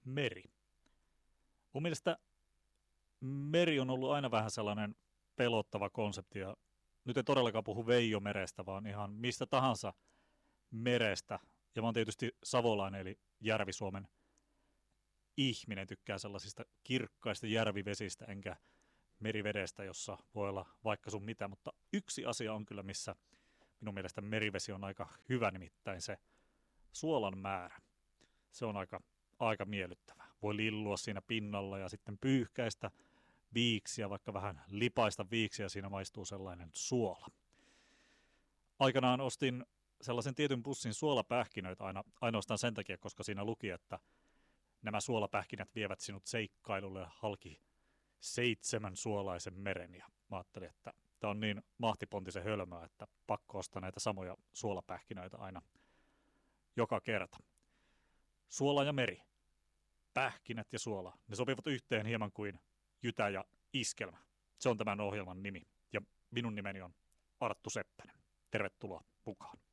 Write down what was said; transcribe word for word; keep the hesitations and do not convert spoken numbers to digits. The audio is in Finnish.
Meri. Mun mielestä meri on ollut aina vähän sellainen pelottava konsepti, ja nyt en todellakaan puhu Veijomerestä, vaan ihan mistä tahansa merestä. Ja mä oon tietysti savolainen, eli Järvi-Suomen ihminen, tykkää sellaisista kirkkaista järvivesistä, enkä merivedestä, jossa voi olla vaikka sun mitä, mutta yksi asia on kyllä, missä minun mielestä merivesi on aika hyvä, nimittäin se suolan määrä. Se on aika, aika miellyttävää. Voi lillua siinä pinnalla ja sitten pyyhkäistä viiksiä, vaikka vähän lipaista viiksiä, siinä maistuu sellainen suola. Aikanaan ostin sellaisen tietyn pussin suolapähkinöitä aina, ainoastaan sen takia, koska siinä luki, että nämä suolapähkinät vievät sinut seikkailulle halki seitsemän suolaisen meren. Ja mä ajattelin, että tämä on niin mahtipontisen hölmöä, että pakko ostaa näitä samoja suolapähkinöitä aina joka kerta. Suola ja meri, pähkinät ja suola, ne sopivat yhteen hieman kuin jytä ja iskelmä. Se on tämän ohjelman nimi ja minun nimeni on Arttu Seppänen. Tervetuloa mukaan.